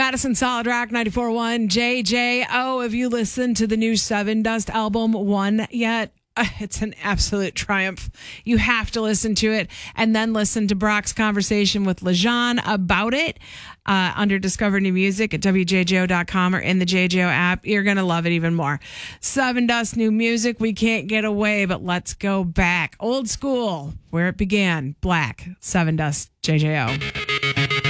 Madison Solid Rock 94.1 JJO. Have you listened to the new Seven Dust album One yet? It's an absolute triumph. You have to listen to it and then listen to Brock's conversation with LaJean about it under Discover New Music at WJJO.com or in the JJO app. You're going to love it even more. Seven Dust new music. We can't get away, but let's go back. Old school, where it began. Black. Seven Dust, JJO.